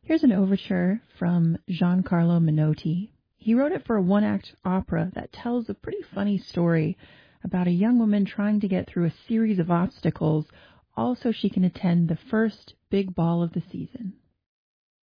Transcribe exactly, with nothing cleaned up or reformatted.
Here's an overture from Giancarlo Menotti. He wrote it for a one-act opera that tells a pretty funny story about a young woman trying to get through a series of obstacles, all so she can attend the first big ball of the season.